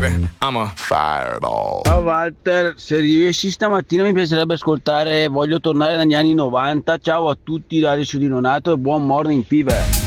baby. I'm a fireball. Ciao Walter, se riesci stamattina mi piacerebbe ascoltare Voglio tornare dagli anni 90. Ciao a tutti da Alessio Di Donato e buon morning pibe.